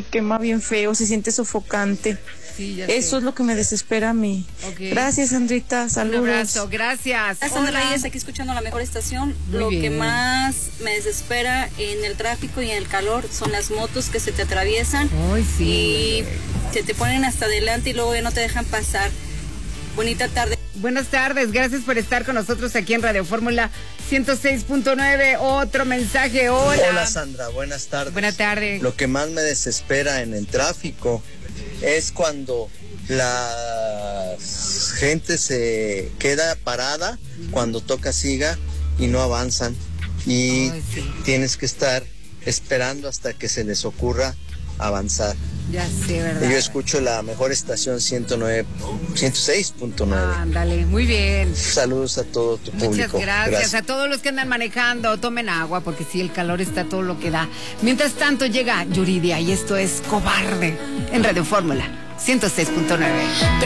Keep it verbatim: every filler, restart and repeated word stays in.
que quema bien feo, se siente sofocante. Sí, ya Eso sé. es lo que me desespera a mí. Okay. Gracias, Sandrita. Saludos. Un abrazo, gracias. Sandra Hola. Reyes, aquí escuchando la mejor estación. Muy Lo bien. que más me desespera en el tráfico y en el calor son las motos que se te atraviesan. Ay, sí. Y se te ponen hasta adelante y luego ya no te dejan pasar. Bonita tarde. Buenas tardes, gracias por estar con nosotros aquí en Radio Fórmula ciento seis punto nueve. Otro mensaje, hola. Hola Sandra, buenas tardes. Buenas tardes. Lo que más me desespera en el tráfico es cuando la gente se queda parada cuando toca siga y no avanzan y Ay, sí. tienes que estar esperando hasta que se les ocurra avanzar. Ya sé, ¿verdad? Yo escucho la mejor estación ciento nueve, ciento seis punto nueve. Ándale, muy bien. Saludos a todo tu Muchas público. gracias. A todos los que andan manejando, tomen agua porque sí, el calor está todo lo que da. Mientras tanto llega Yuridia y esto es Cobarde en Radio Fórmula ciento seis punto nueve.